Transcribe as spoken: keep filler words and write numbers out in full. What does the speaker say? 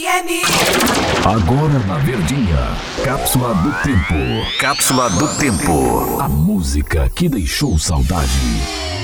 Agora na Verdinha, Cápsula do Tempo. Cápsula do Tempo. A música que deixou saudade.